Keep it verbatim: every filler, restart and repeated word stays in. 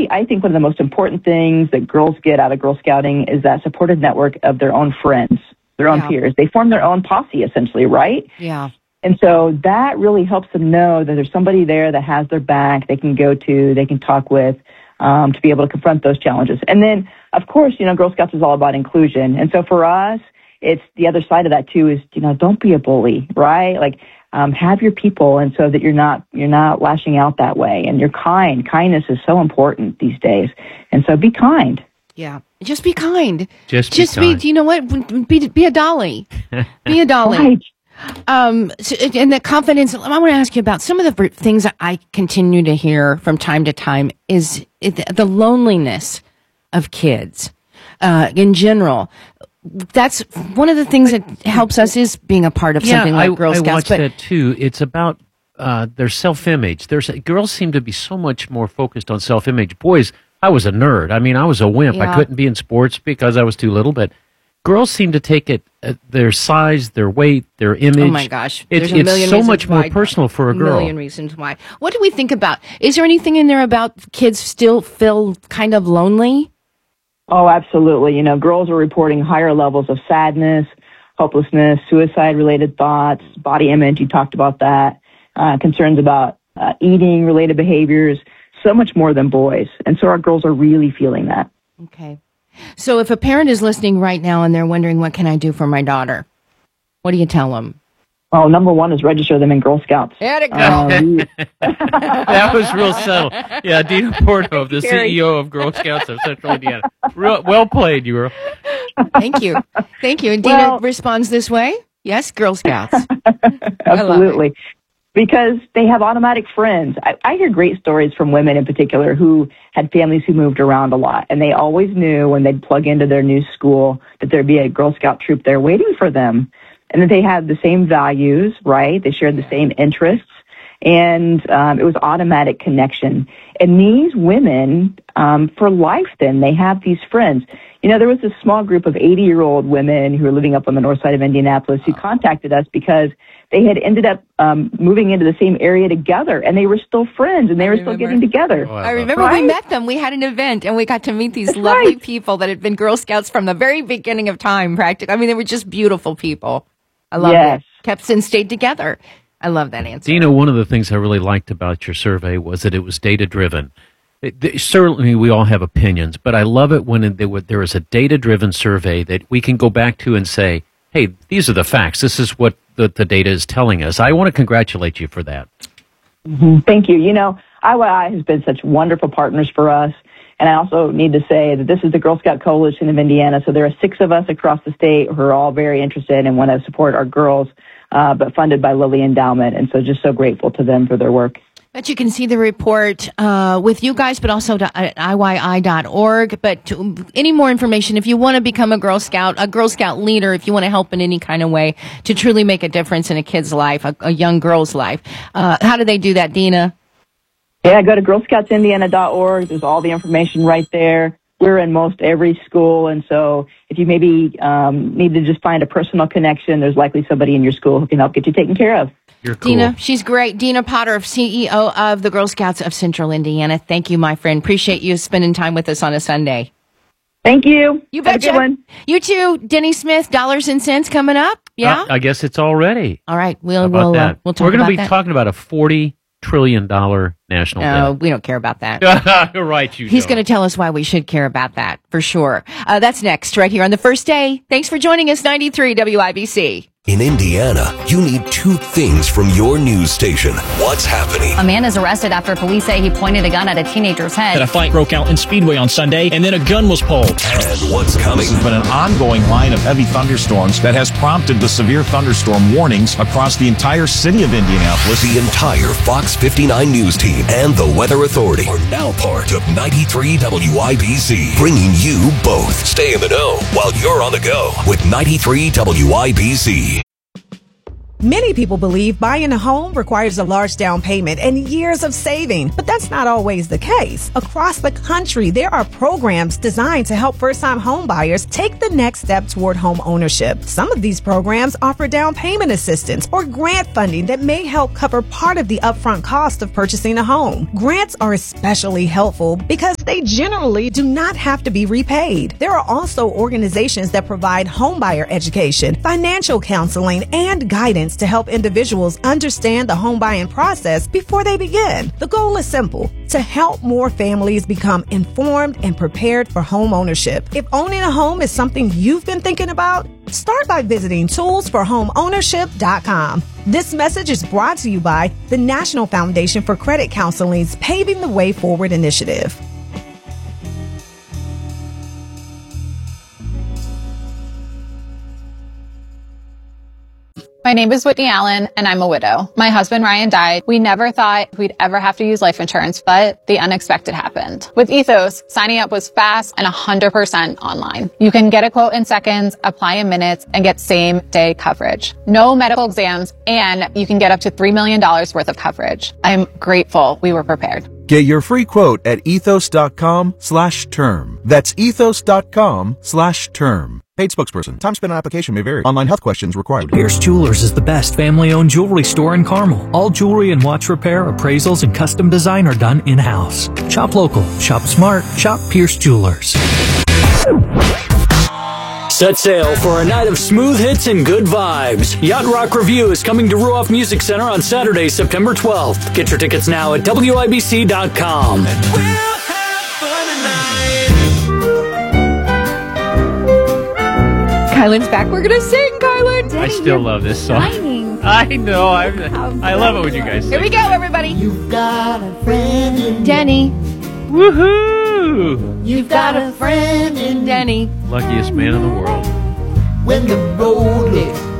really, I think one of the most important things that girls get out of Girl Scouting is that supportive network of their own friends, their own yeah. peers. They form their own posse, essentially, right? Yeah. And so that really helps them know that there's somebody there that has their back, they can go to, they can talk with, um, to be able to confront those challenges. And then, of course, you know, Girl Scouts is all about inclusion. And so for us, it's the other side of that too is, you know, don't be a bully, right? Like, um, have your people, and so that you're not, you're not lashing out that way, and you're kind. Kindness is so important these days. And so be kind. Yeah. Just be kind. Just be Just kind. be, you know what? Be, be a dolly. Be a dolly. Right. Um, so, and the confidence, I want to ask you about some of the things that I continue to hear from time to time is it, the loneliness of kids, uh, in general. That's one of the things that helps us is being a part of yeah, something like I, Girl I Scouts. watched But that too. It's about uh, their self-image. There's girls seem to be so much more focused on self-image. Boys, I was a nerd. I mean, I was a wimp. Yeah. I couldn't be in sports because I was too little. But girls seem to take it uh, their size, their weight, their image. oh my gosh, It's, there's a it's million so reasons much more why. personal for a A girl. million reasons why. What do we think about? Is there anything in there about kids still feel kind of lonely? Oh, absolutely. You know, girls are reporting higher levels of sadness, hopelessness, suicide-related thoughts, body image. You talked about that. Uh, concerns about uh, eating-related behaviors, so much more than boys. And so our girls are really feeling that. Okay. So if a parent is listening right now and they're wondering, what can I do for my daughter? What do you tell them? Oh, number one is register them in Girl Scouts. There to go. Um, That was real subtle. Yeah, Dina Porto, the Gary. C E O of Girl Scouts of Central Indiana. Real, well played, you girl. Thank you. Thank you. And Dina Well- responds this way. Yes, Girl Scouts. Absolutely. Because they have automatic friends. I, I hear great stories from women in particular who had families who moved around a lot. And they always knew when they'd plug into their new school that there'd be a Girl Scout troop there waiting for them. And that they had the same values, right? They shared the same interests. And um, it was automatic connection. And these women, um, for life then, they have these friends. You know, there was this small group of eighty-year-old women who were living up on the north side of Indianapolis who contacted us because they had ended up um, moving into the same area together, and they were still friends, and they were still getting together. Oh, I remember Right? we met them. We had an event, and we got to meet these That's lovely right. people that had been Girl Scouts from the very beginning of time, practically. I mean, they were just beautiful people. I love Yes. it. Kept and stayed together. I love that answer. Dina, one of the things I really liked about your survey was that it was data-driven. It, th- certainly, we all have opinions, but I love it when it, there, there is a data-driven survey that we can go back to and say, hey, these are the facts. This is what the, the data is telling us. I want to congratulate you for that. Mm-hmm. Thank you. You know, I Y I has been such wonderful partners for us. And I also need to say that this is the Girl Scout Coalition of Indiana. So there are six of us across the state who are all very interested and want to support our girls, uh, but funded by Lilly Endowment. And so just so grateful to them for their work. But you can see the report uh, with you guys, but also to, at I Y I dot org. But to, any more information, if you want to become a Girl Scout, a Girl Scout leader, if you want to help in any kind of way to truly make a difference in a kid's life, a, a young girl's life, uh, how do they do that, Dina? Yeah, go to girl scouts indiana dot org. There's all the information right there. We're in most every school, and so if you maybe um, need to just find a personal connection, there's likely somebody in your school who can help get you taken care of. You're cool. Dina, she's great. Dina Potter, C E O of the Girl Scouts of Central Indiana. Thank you, my friend. Appreciate you spending time with us on a Sunday. Thank you. You Have a betcha. good one. You too. Denny Smith, Dollars and Cents coming up. Yeah. Uh, I guess it's all ready. All right. We'll How about we'll, that? uh, we'll talk We're going about to be that. talking about a forty trillion dollars national No, we don't care about that. debt. Right, you He's don't. going to tell us why we should care about that, for sure. Uh, that's next, right here on the first day. Thanks for joining us, ninety-three W I B C. In Indiana, you need two things from your news station. What's happening? A man is arrested after police say he pointed a gun at a teenager's that head. a fight broke out in Speedway on Sunday, and then a gun was pulled. And what's coming? There's been an ongoing line of heavy thunderstorms that has prompted the severe thunderstorm warnings across the entire city of Indianapolis. The entire Fox fifty-nine News team and the Weather Authority are now part of ninety-three W I B C, bringing you both. Stay in the know while you're on the go with ninety-three W I B C. Many people believe buying a home requires a large down payment and years of saving, but that's not always the case. Across the country, there are programs designed to help first-time home buyers take the next step toward home ownership. Some of these programs offer down payment assistance or grant funding that may help cover part of the upfront cost of purchasing a home. Grants are especially helpful because they generally do not have to be repaid. There are also organizations that provide homebuyer education, financial counseling, and guidance to help individuals understand the home buying process before they begin. The goal is simple: to help more families become informed and prepared for home ownership. If owning a home is something you've been thinking about, start by visiting tools for home ownership dot com. This message is brought to you by the National Foundation for Credit Counseling's Paving the Way Forward initiative. My name is Whitney Allen, and I'm a widow. My husband, Ryan, died. We never thought we'd ever have to use life insurance, but the unexpected happened. With Ethos, signing up was fast and one hundred percent online. You can get a quote in seconds, apply in minutes, and get same-day coverage. No medical exams, and you can get up to three million dollars worth of coverage. I'm grateful we were prepared. Get your free quote at ethos.com slash term. That's ethos.com slash term. Paid spokesperson. Time spent on application may vary. Online health questions required. Pierce Jewelers is the best family-owned jewelry store in Carmel. All jewelry and watch repair, appraisals, and custom design are done in-house. Shop local. Shop smart. Shop Pierce Jewelers. Set sail for a night of smooth hits and good vibes. Yacht Rock Review is coming to Ruoff Music Center on Saturday, September twelfth. Get your tickets now at W I B C dot com. Kylan's back. We're going to sing, Kylan. I still love this song. Shining. I know. I, I love it when you guys sing. Here we go, everybody. You've got a friend in Denny. Woohoo! You've got a friend in Denny. Luckiest man in the world. When the road looks